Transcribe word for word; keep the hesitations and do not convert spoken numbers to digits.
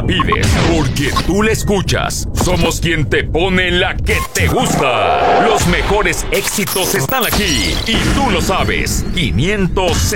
la pides, porque tú la escuchas. Somos quien te pone la que te gusta. Los mejores éxitos están aquí y tú lo sabes. quinientos